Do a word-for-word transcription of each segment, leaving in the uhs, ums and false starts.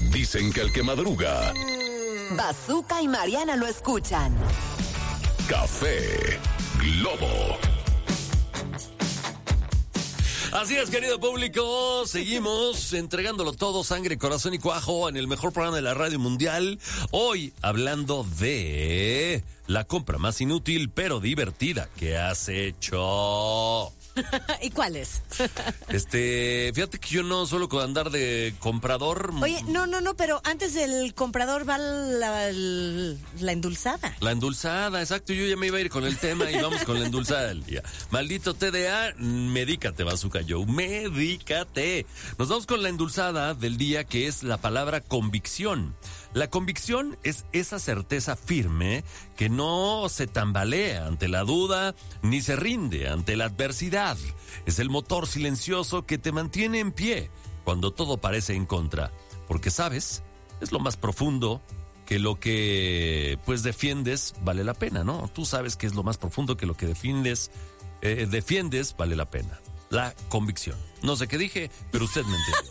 Dicen que el que madruga... Bazooka y Mariana lo escuchan. Café Globo. Así es, querido público, seguimos entregándolo todo, sangre, corazón y cuajo en el mejor programa de la radio mundial. Hoy hablando de la compra más inútil pero divertida que has hecho. ¿Y cuál es? Este, fíjate que yo no suelo andar de comprador. Oye, no, no, no, pero antes del comprador va la, la, la endulzada. La endulzada, exacto, yo ya me iba a ir con el tema y vamos con la endulzada del día. Maldito T D A, medícate, Bazooka Joe, medícate. Nos vamos con la endulzada del día, que es la palabra convicción. La convicción es esa certeza firme que no se tambalea ante la duda ni se rinde ante la adversidad. Es el motor silencioso que te mantiene en pie cuando todo parece en contra. Porque, ¿sabes? Es lo más profundo que lo que pues defiendes vale la pena, ¿no? Tú sabes que es lo más profundo que lo que defiendes, eh, defiendes vale la pena. La convicción. No sé qué dije, pero usted me entendió.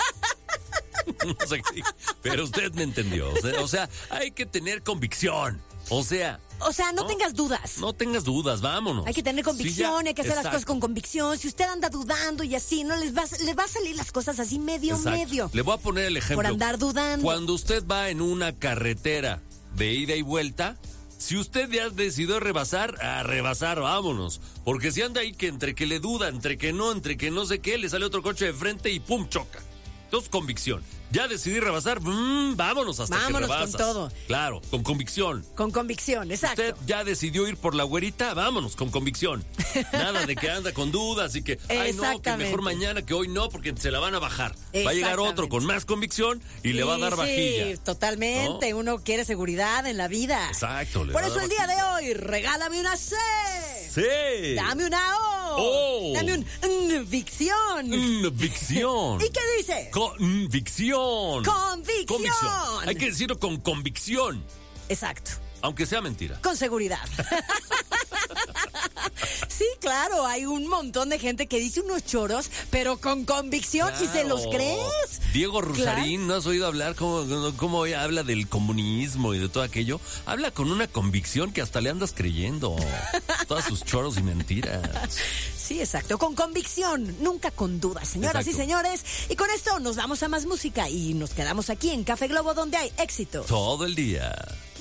No sé qué dije, pero usted me entendió. O sea, o sea, hay que tener convicción. O sea... O sea, no, no tengas dudas. No tengas dudas, vámonos. Hay que tener convicción, Sí, ya, hay que hacer exacto. las cosas con convicción. Si usted anda dudando y así, no les va, les va a salir las cosas así medio, Exacto. medio. Le voy a poner el ejemplo. Por andar dudando. Cuando usted va en una carretera de ida y vuelta, si usted ya decidió rebasar, a rebasar, vámonos. Porque si anda ahí que entre que le duda, entre que no, entre que no sé qué, le sale otro coche de frente y pum, choca. Entonces, convicción. Ya decidí rebasar, mmm, vámonos hasta vámonos que rebasas. con todo. Claro, con convicción. Con convicción, exacto. Usted ya decidió ir por la güerita, vámonos, con convicción. Nada de que anda con dudas y que, ay no, que mejor mañana que hoy no, porque se la van a bajar. Va a llegar otro con más convicción y sí, le va a dar vajilla. Sí, totalmente. ¿No? Uno quiere seguridad en la vida. Exacto. Por eso el día de hoy, regálame una C. Sí. Dame una O. Oh. Dame un convicción. Convicción. ¿Y qué dice? Convicción. Convicción. Convicción. Hay que decirlo con convicción. Exacto. Aunque sea mentira. Con seguridad. Sí, claro, hay un montón de gente que dice unos choros, pero con convicción, claro. Y se los crees. Diego Rusarín, claro. ¿No has oído hablar cómo, cómo habla del comunismo y de todo aquello? Habla con una convicción que hasta le andas creyendo. Todas sus choros y mentiras. Sí, exacto, con convicción, nunca con dudas, señoras exacto. Y señores. Y con esto nos vamos a más música y nos quedamos aquí en Café Globo, donde hay éxito. Todo el día.